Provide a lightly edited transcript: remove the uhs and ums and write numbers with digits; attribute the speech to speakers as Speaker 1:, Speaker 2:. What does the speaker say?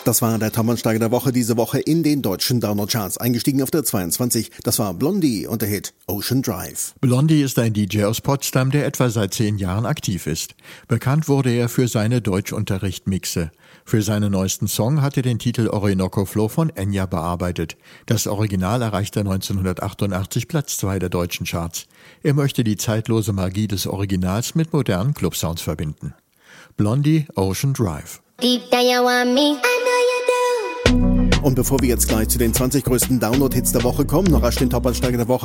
Speaker 1: Das war der Top-Ansteiger der Woche diese Woche in den deutschen Download-Charts. Eingestiegen auf der 22, das war Blondie und der Hit Ocean Drive.
Speaker 2: Blondie ist ein DJ aus Potsdam, der etwa seit 10 Jahren aktiv ist. Bekannt wurde er für seine Deutschunterricht-Mixe. Für seinen neuesten Song hat er den Titel Orinoco Flow von Enya bearbeitet. Das Original erreichte 1988 Platz 2 der deutschen Charts. Er möchte die zeitlose Magie des Originals mit modernen Clubsounds verbinden. Blondie, Ocean Drive.
Speaker 3: Deep down you want me, I know you do.
Speaker 1: Und bevor wir jetzt gleich zu den 20 größten Download-Hits der Woche kommen, noch rasch den Top-Ansteiger der Woche